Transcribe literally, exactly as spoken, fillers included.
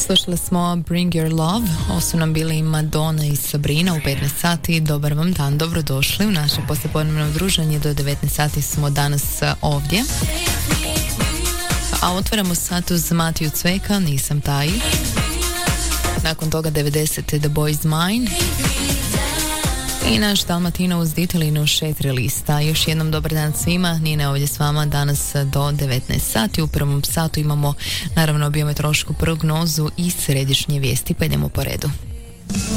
Slušali smo Bring Your Love, ovo su nam bili Madonna i Sabrina u petnaest sati. Dobar vam dan, dobrodošli u naše poslijepodnevno druženje. Do devetnaest sati smo danas ovdje. A otvaramo sat uz Matiju Cveka, Nisam taj. Nakon toga devedesete The Boys Mine. I naš Dalmatino uz Ditalinu šetri lista. Još jednom dobar dan svima. Nina ovdje s vama danas do devetnaest sati. U prvom satu imamo naravno biometeorološku prognozu i središnje vijesti, pa idemo po redu.